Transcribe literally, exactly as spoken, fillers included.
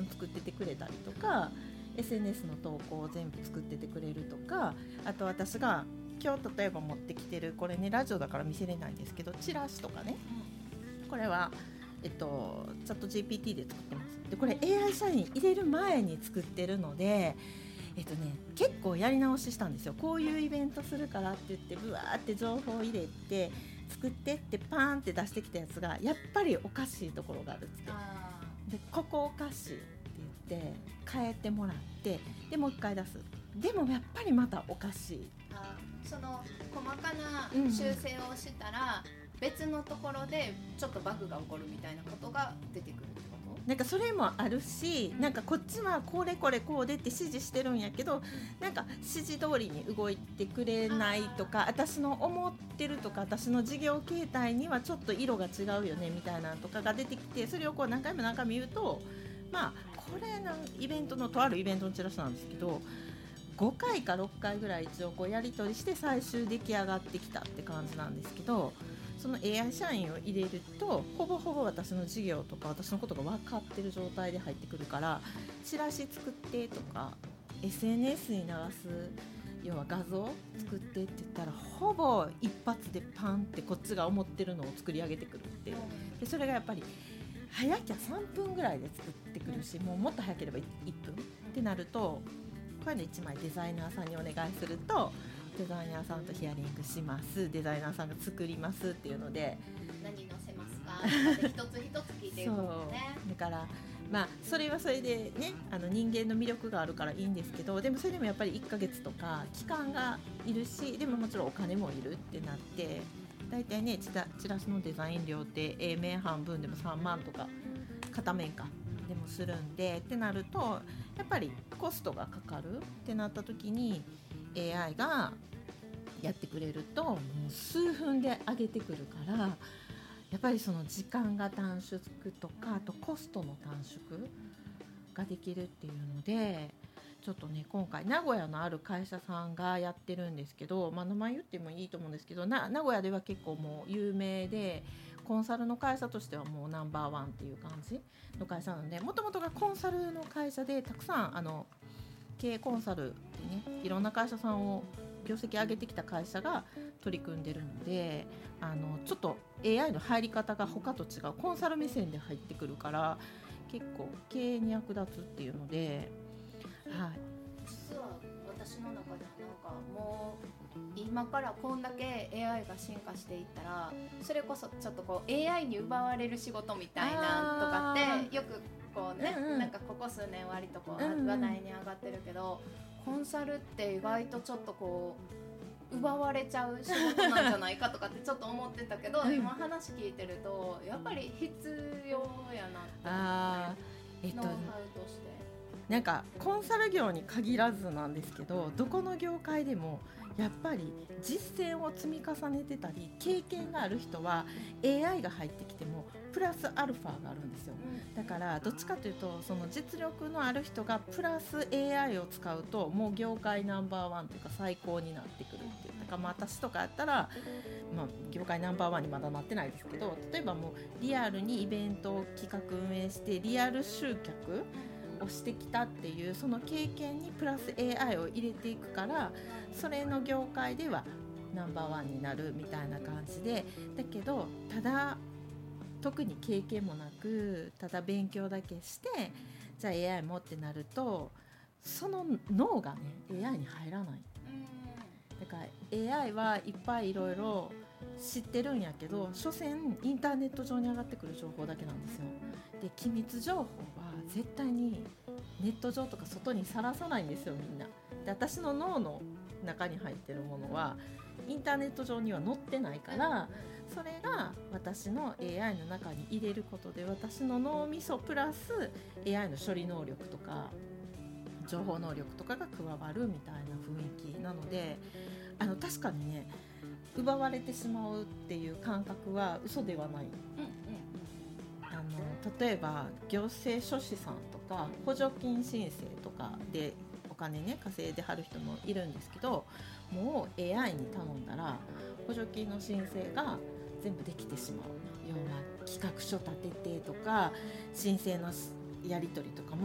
文作っててくれたりとか エスエヌエス の投稿を全部作っててくれるとか、あと私が今日例えば持ってきてるこれねラジオだから見せれないんですけどチラシとかね、これはえっとチャット ジーピーティー で作ってます。でこれ エーアイ 社員入れる前に作ってるので、えっとね結構やり直ししたんですよ。こういうイベントするからって言ってブワーって情報を入れて作ってってパーンって出してきたやつがやっぱりおかしいところがあるっつって、でここおかしいって言って変えてもらって、でもう一回出す。でもやっぱりまたおかしい。 あ、その細かな修正をしたら、うん、別のところでちょっとバグが起こるみたいなことが出てくるってこと？ なんかそれもあるし、うん、なんかこっちはこれこれこうでって指示してるんやけど、なんか指示通りに動いてくれないとか、私の思ってるとか私の事業形態にはちょっと色が違うよねみたいなとかが出てきて、それをこう何回も何回も言うと、まあこれのイベントのとあるイベントのチラシなんですけど、ごかいかろっかいぐらい一応こうやり取りして最終出来上がってきたって感じなんですけど、その エーアイ 社員を入れるとほぼほぼ私の事業とか私のことが分かってる状態で入ってくるから、チラシ作ってとか エスエヌエス に流す要は画像作ってって言ったらほぼ一発でパンってこっちが思ってるのを作り上げてくるっていう。でそれがやっぱり早きゃさんぷんぐらいで作ってくるし、もうもっと早ければいっぷんってなると、これでいちまいデザイナーさんにお願いするとデザイナーさんとヒアリングします、デザイナーさんが作りますっていうので、 何載せますかって一つ一つ聞いていくのね。 そうだからまあそれはそれでね、あの人間の魅力があるからいいんですけど、でもそれでもやっぱりいっかげつとか期間がいるし、でももちろんお金もいるってなって、だいたいねチラ、チラシのデザイン料って A 面半分でもさんまんとか片面かでもするんでってなると、やっぱりコストがかかるってなった時に エーアイ がやってくれるともう数分で上げてくるから、やっぱりその時間が短縮とか、あとコストの短縮ができるっていうので、ちょっとね今回名古屋のある会社さんがやってるんですけど、まあ、名前言ってもいいと思うんですけど、な名古屋では結構もう有名で、コンサルの会社としてはもうナンバーワンっていう感じの会社なので、もともとがコンサルの会社でたくさんあの経営コンサルでねいろんな会社さんを業績上げてきた会社が取り組んでるので、あのちょっと エーアイ の入り方が他と違うコンサル目線で入ってくるから結構経営に役立つっていうので、はい、 実は私の中ではなんかもう今からこんだけ エーアイ が進化していったら、それこそちょっとこう エーアイ に奪われる仕事みたいなとかってよくこうね、うんうん、なんかここ数年割とこう話題に上がってるけど、コンサルって意外とちょっとこう奪われちゃう仕事なんじゃないかとかってちょっと思ってたけど、今話聞いてるとやっぱり必要やなって、 あ、えっと、 ノウハウとして。 なんかコンサル業に限らずなんですけど、どこの業界でもやっぱり実践を積み重ねてたり経験がある人は エーアイ が入ってきてもプラスアルファがあるんですよ。だからどっちかというとその実力のある人がプラス エーアイ を使うともう業界ナンバーワンというか最高になってくるっていう。だからまあ私とかやったら、まあ、業界ナンバーワンにまだなってないですけど、例えばもうリアルにイベントを企画運営してリアル集客をしてきたっていうその経験にプラス エーアイ を入れていくから、それの業界ではナンバーワンになるみたいな感じで、だけどただ特に経験もなくただ勉強だけしてじゃあ エーアイ もってなるとその脳がね エーアイ に入らない。だから エーアイ はいっぱいいろいろ知ってるんやけど、所詮インターネット上に上がってくる情報だけなんですよ。で機密情報は絶対にネット上とか外にさらさないんですよ、みんな。で私の脳の中に入ってるものはインターネット上には載ってないから、それが私の エーアイ の中に入れることで私の脳みそプラス エーアイ の処理能力とか情報能力とかが加わるみたいな雰囲気なので、あの確かにね奪われてしまうっていう感覚は嘘ではない、うんうん、あの例えば行政書士さんとか補助金申請とかでお金ね稼いではる人もいるんですけど、もう エーアイ に頼んだら補助金の申請が全部できてしまう。要は企画書立ててとか申請のやり取りとかも